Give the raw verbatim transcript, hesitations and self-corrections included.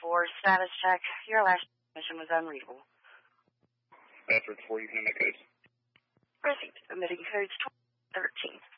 four, status check. Your last mission was unreadable. Password four, you can make codes. Received. Emitting codes twelve thirteen.